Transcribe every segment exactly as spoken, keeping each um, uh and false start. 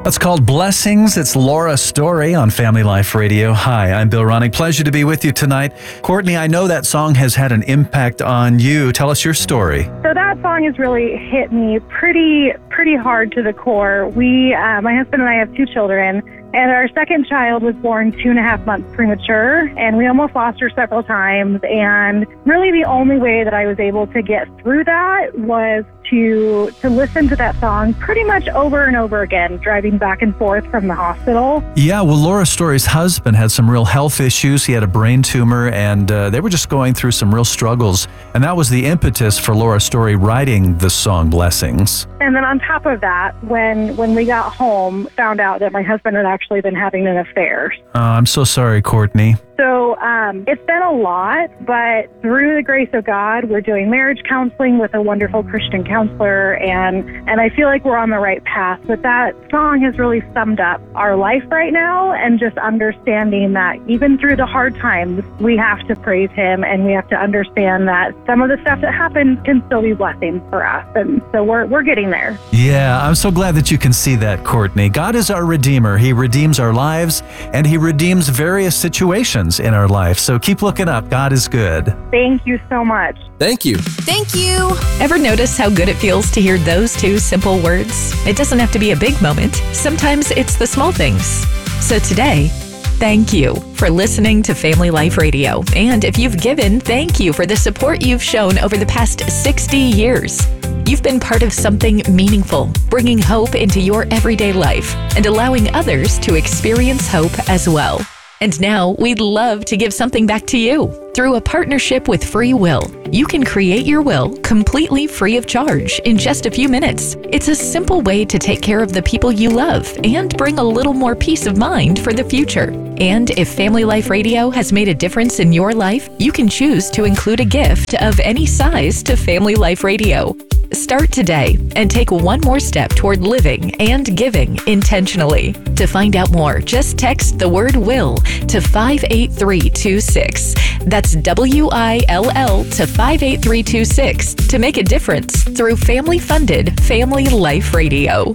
It's called Blessings. It's Laura Story on Family Life Radio. Hi, I'm Bill Ronnick. Pleasure to be with you tonight. Courtney, I know that song has had an impact on you. Tell us your story. So that song has really hit me pretty, pretty hard to the core. We, uh, my husband and I have two children, and our second child was born two and a half months premature, and we almost lost her several times. And really the only way that I was able to get through that was to to listen to that song pretty much over and over again, driving back and forth from the hospital. Yeah, well, Laura Story's husband had some real health issues. He had a brain tumor, and uh, they were just going through some real struggles. And that was the impetus for Laura Story writing the song Blessings. And then on top of that, when, when we got home, found out that my husband had actually been having an affair. Uh, I'm so sorry, Courtney. So um, it's been a lot, but through the grace of God, we're doing marriage counseling with a wonderful Christian counselor, and, and I feel like we're on the right path. But that song has really summed up our life right now, and just understanding that even through the hard times, we have to praise Him, and we have to understand that some of the stuff that happened can still be blessings for us. And so we're we're getting there. Yeah, I'm so glad that you can see that, Courtney. God is our Redeemer. He redeems our lives, and He redeems various situations in our life. So keep looking up. God is good. Thank you so much. Thank you. Thank you. Ever notice how good it feels to hear those two simple words? It doesn't have to be a big moment. Sometimes it's the small things. So today, thank you for listening to Family Life Radio. And if you've given, thank you for the support you've shown over the past sixty years. You've been part of something meaningful, bringing hope into your everyday life and allowing others to experience hope as well. And now we'd love to give something back to you. Through a partnership with Free Will, you can create your will completely free of charge in just a few minutes. It's a simple way to take care of the people you love and bring a little more peace of mind for the future. And if Family Life Radio has made a difference in your life, you can choose to include a gift of any size to Family Life Radio. Start today and take one more step toward living and giving intentionally. To find out more, just text the word WILL to five eight three two six. That's W I L L to five eight three two six to make a difference through family-funded Family Life Radio.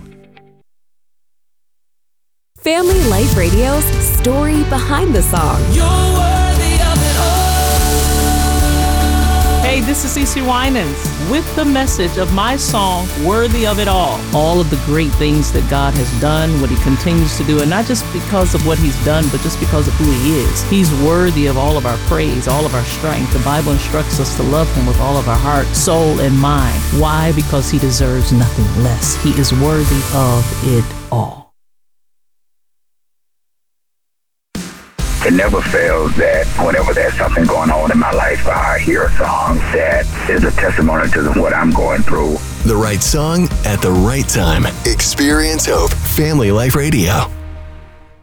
Family Life Radio's story behind the song. You're worthy of it all. Hey, this is Cece Winans with the message of my song, Worthy of It All. All of the great things that God has done, what He continues to do, and not just because of what He's done, but just because of who He is. He's worthy of all of our praise, all of our strength. The Bible instructs us to love Him with all of our heart, soul, and mind. Why? Because He deserves nothing less. He is worthy of it all. It never fails that whenever there's something going on in my life, I hear a song that is a testimony to what I'm going through. The right song at the right time. Experience Hope. Family Life Radio.